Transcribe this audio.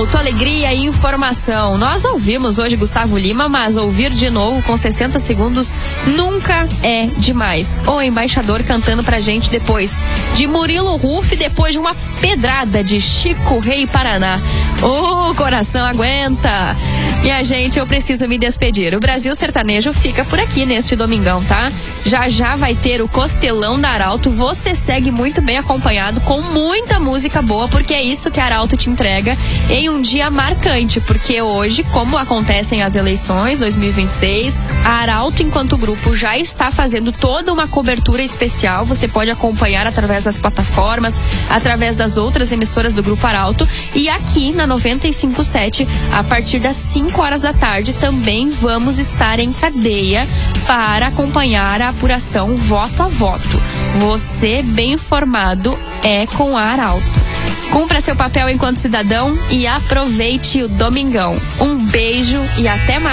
Arauto, alegria e informação. Nós ouvimos hoje Gustavo Lima, mas ouvir de novo com 60 segundos nunca é demais. O embaixador cantando pra gente depois de Murilo Huff, depois de uma pedrada de Chico Rei Paraná. O coração aguenta. Minha gente, eu preciso me despedir. O Brasil Sertanejo fica por aqui neste domingão, tá? Já já vai ter o Costelão da Arauto. Você segue muito bem acompanhado com muita música boa, porque é isso que a Arauto te entrega em um dia marcante, porque hoje, como acontecem as eleições 2026, a Arauto, enquanto grupo, já está fazendo toda uma cobertura especial. Você pode acompanhar através das plataformas, através das outras emissoras do Grupo Arauto, e aqui na 95.7, a partir das 5 horas da tarde, também vamos estar em cadeia para acompanhar a apuração voto a voto. Você bem informado é com a Arauto. Cumpra seu papel enquanto cidadão e aproveite o domingão. Um beijo e até mais.